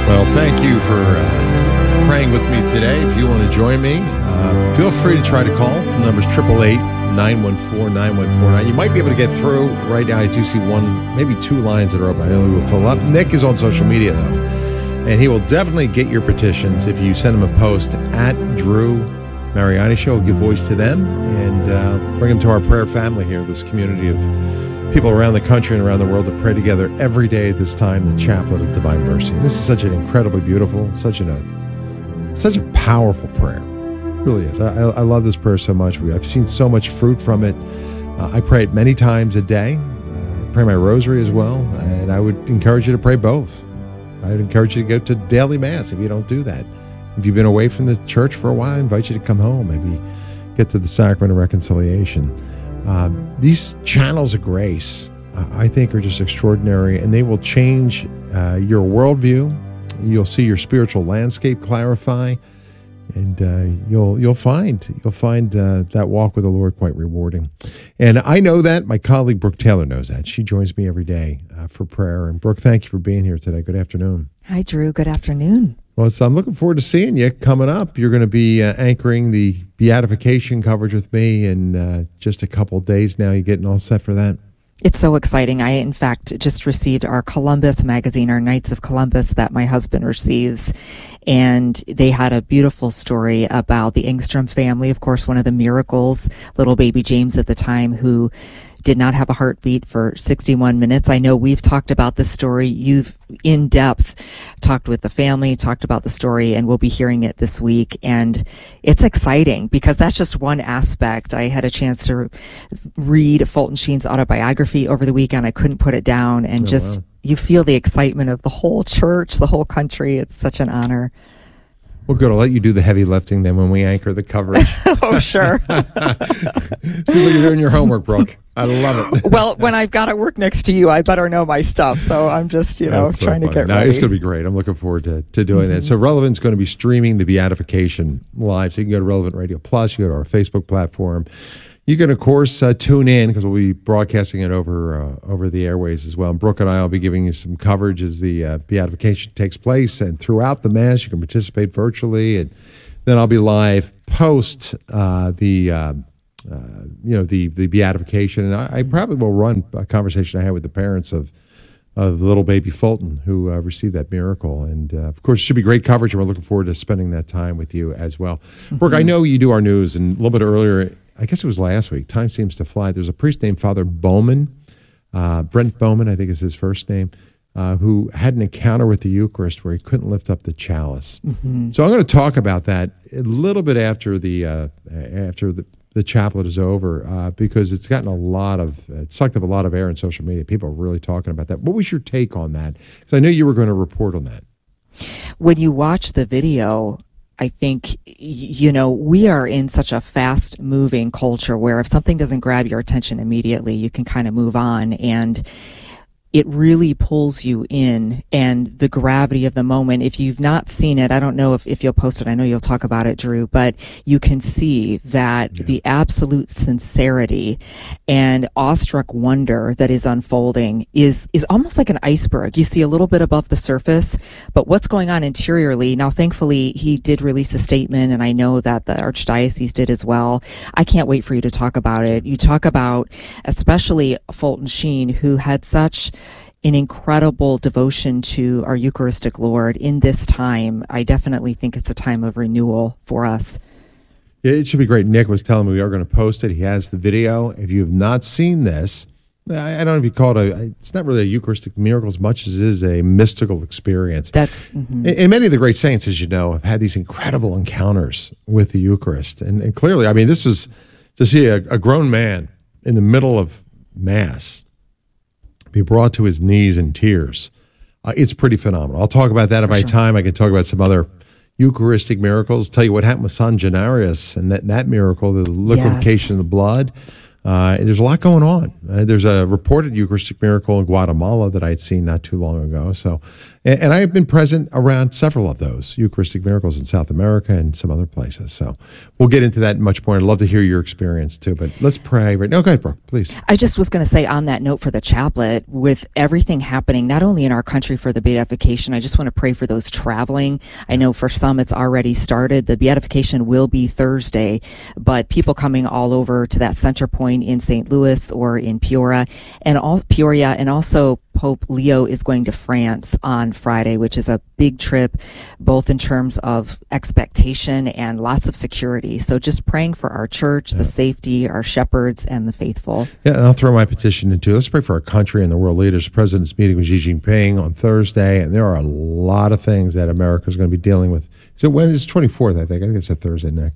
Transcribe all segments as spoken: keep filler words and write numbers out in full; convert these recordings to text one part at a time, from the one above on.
Well, thank you for uh, praying with me today. If you want to join me, uh, feel free to try to call. The number's eight eight eight, nine one four, nine one four nine. You might be able to get through. Right now, I do see one, maybe two lines that are open. I know we will fill up. Nick is on social media, though, and he will definitely get your petitions if you send him a post at Drew Mariani Show. We'll give voice to them and uh, bring them to our prayer family here, this community of people around the country and around the world to pray together every day at this time, the Chaplet of Divine Mercy. And this is such an incredibly beautiful, such an, a, such a powerful prayer. It really is. I, I love this prayer so much. I've seen so much fruit from it. Uh, I pray it many times a day. Uh, I pray my rosary as well, and I would encourage you to pray both. I would encourage you to go to daily Mass if you don't do that. If you've been away from the church for a while, I invite you to come home, maybe get to the Sacrament of Reconciliation. Uh, these channels of grace, uh, I think, are just extraordinary, and they will change uh, your worldview. You'll see your spiritual landscape clarify, and uh, you'll you'll find you'll find uh, that walk with the Lord quite rewarding. And I know that. My colleague Brooke Taylor knows that. She joins me every day uh, for prayer. And Brooke, thank you for being here today. Good afternoon. Hi, Drew. Good afternoon. Well, so I'm looking forward to seeing you coming up. You're going to be uh, anchoring the beatification coverage with me in uh, just a couple of days now. You getting all set for that? It's so exciting. I, in fact, just received our Columbus magazine, our Knights of Columbus, that my husband receives. And they had a beautiful story about the Engstrom family. Of course, one of the miracles, little baby James at the time, who did not have a heartbeat for sixty-one minutes. I know we've talked about this story. You've in depth talked with the family, talked about the story, and we'll be hearing it this week. And it's exciting because that's just one aspect. I had a chance to read Fulton Sheen's autobiography over the weekend. I couldn't put it down, and oh, just wow. You feel the excitement of the whole church, the whole country. It's such an honor. Well, good. I'll let you do the heavy lifting then when we anchor the coverage. Oh, sure. Seems like you're doing your homework, Brooke. I love it. Well, when I've got to work next to you, I better know my stuff. So I'm just, you know, That's trying so to get no, ready. It's going to be great. I'm looking forward to, to doing mm-hmm. that. So Relevant's going to be streaming the beatification live. So you can go to Relevant Radio Plus. You go to our Facebook platform. You can, of course, uh, tune in because we'll be broadcasting it over uh, over the airways as well. And Brooke and I will be giving you some coverage as the uh, beatification takes place. And throughout the Mass, you can participate virtually. And then I'll be live post uh, the... Uh, Uh, you know, the, the beatification. And I, I probably will run a conversation I had with the parents of of little baby Fulton who uh, received that miracle. And, uh, of course, it should be great coverage, and we're looking forward to spending that time with you as well. Mm-hmm. Brooke, I know you do our news, and a little bit earlier, I guess it was last week, time seems to fly. There's a priest named Father Bowman, uh, Brent Bowman, I think is his first name, uh, who had an encounter with the Eucharist where he couldn't lift up the chalice. Mm-hmm. So I'm going to talk about that a little bit after the uh, after the the chaplet is over, uh, because it's gotten a lot of, it sucked up a lot of air in social media. People are really talking about that. What was your take on that? Because I knew you were going to report on that. When you watch the video, I think, you know, we are in such a fast moving culture where if something doesn't grab your attention immediately, you can kind of move on. And it really pulls you in, and the gravity of the moment. If you've not seen it, I don't know if, if you'll post it. I know you'll talk about it, Drew, but you can see that yeah. the absolute sincerity and awestruck wonder that is unfolding is, is almost like an iceberg. You see a little bit above the surface, but what's going on interiorly. Now, thankfully, he did release a statement, and I know that the Archdiocese did as well. I can't wait for you to talk about it. You talk about, especially Fulton Sheen, who had such an incredible devotion to our Eucharistic Lord in this time. I definitely think it's a time of renewal for us. Yeah, it should be great. Nick was telling me we are going to post it. He has the video. If you have not seen this, I, I don't know if you call it a, it's not really a Eucharistic miracle as much as it is a mystical experience. That's mm-hmm. and, and many of the great saints, as you know, have had these incredible encounters with the Eucharist. And, and clearly, I mean, this was to see a, a grown man in the middle of Mass be brought to his knees in tears. Uh, it's pretty phenomenal. I'll talk about that if I have time. I can talk about some other Eucharistic miracles. Tell you what happened with San Gennarius and that, that miracle, the liquefaction yes. of the blood. Uh, there's a lot going on. Uh, there's a reported Eucharistic miracle in Guatemala that I had seen not too long ago. So And, and I have been present around several of those Eucharistic miracles in South America and some other places. So we'll get into that much more. I'd love to hear your experience too, but let's pray right now. Go ahead, Brooke, please. I just was going to say on that note for the chaplet, with everything happening, not only in our country for the beatification, I just want to pray for those traveling. I know for some it's already started. The beatification will be Thursday, but people coming all over to that center point in Saint Louis or in Peoria and all Peoria, and also Pope Leo is going to France on Friday, which is a big trip, both in terms of expectation and lots of security. So just praying for our church, yeah. the safety, our shepherds, and the faithful. Yeah, and I'll throw my petition into. Let's pray for our country and the world leaders. The president's meeting with Xi Jinping on Thursday, and there are a lot of things that America is going to be dealing with. So when it's twenty-fourth, I think. I think it's a Thursday night.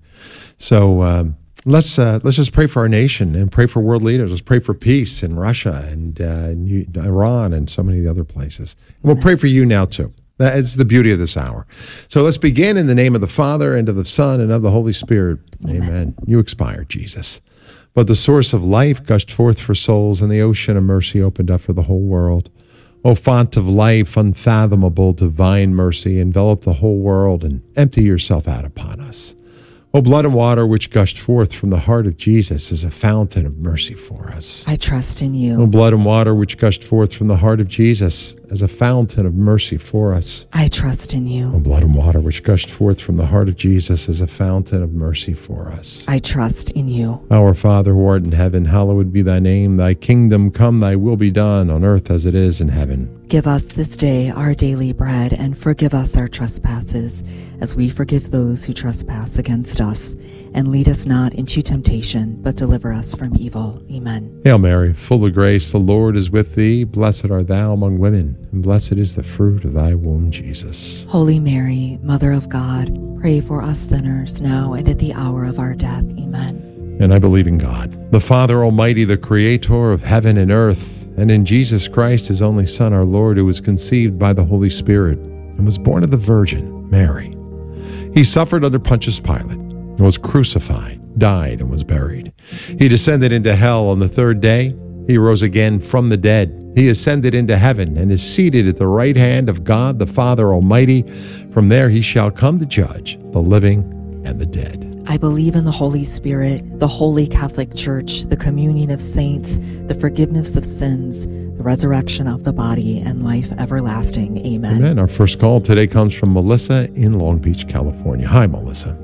So um, let's uh, let's just pray for our nation and pray for world leaders. Let's pray for peace in Russia and uh, in Iran and so many other places. And we'll pray for you now too. That's the beauty of this hour. So let's begin in the name of the Father and of the Son and of the Holy Spirit. Amen. Amen. You expired, Jesus. But the source of life gushed forth for souls, and the ocean of mercy opened up for the whole world. O font of life, unfathomable divine mercy, envelop the whole world and empty yourself out upon us. O blood and water which gushed forth from the heart of Jesus is a fountain of mercy for us. I trust in you. O blood and water which gushed forth from the heart of Jesus as a fountain of mercy for us. I trust in you. O blood and water which gushed forth from the heart of Jesus as a fountain of mercy for us. I trust in you. Our Father who art in heaven, hallowed be thy name. Thy kingdom come, thy will be done on earth as it is in heaven. Give us this day our daily bread, and forgive us our trespasses, as we forgive those who trespass against us. And lead us not into temptation, but deliver us from evil. Amen. Hail Mary, full of grace, the Lord is with thee. Blessed art thou among women, and blessed is the fruit of thy womb, Jesus. Holy Mary, Mother of God, pray for us sinners, now and at the hour of our death. Amen. And I believe in God, the Father Almighty, the Creator of heaven and earth, and in Jesus Christ, his only Son, our Lord, who was conceived by the Holy Spirit and was born of the Virgin Mary. He suffered under Pontius Pilate and was crucified, died, and was buried. He descended into hell. On the third day, he rose again from the dead. He ascended into heaven and is seated at the right hand of God, the Father Almighty. From there he shall come to judge the living and the dead. I believe in the Holy Spirit, the Holy Catholic Church, the communion of saints, the forgiveness of sins, the resurrection of the body, and life everlasting. Amen. Amen. Our first call today comes from Melissa in Long Beach, California. Hi, Melissa.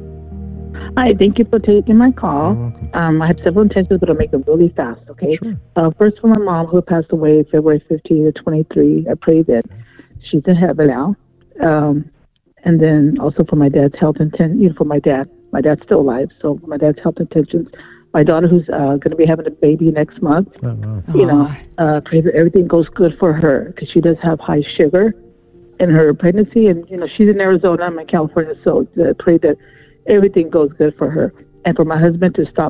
Hi, thank you for taking my call. You're welcome. Um, I have several intentions, but I'll make them really fast, okay? Sure. Uh, first, for my mom, who passed away February fifteenth, twenty-three. I pray that she's in heaven now. Um, and then also for my dad's health intent, you know, for my dad. My dad's still alive, so my dad's health intentions. My daughter, who's uh, going to be having a baby next month, Oh, wow. you know, uh, pray that everything goes good for her, because she does have high sugar in her pregnancy, and you know, she's in Arizona, I'm in California, so uh, pray that everything goes good for her. And for my husband to stop